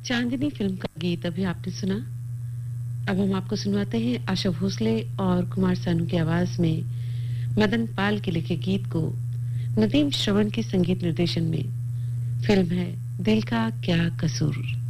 चांदनी film का गीत अभी आपने सुना। अब हम आपको सुनवाते हैं आशा भोसले और कुमार सानू की आवाज में मदन पाल के लिखे गीत को नदीम श्रवण के संगीत निर्देशन में। फिल्म है दिल का क्या कसूर।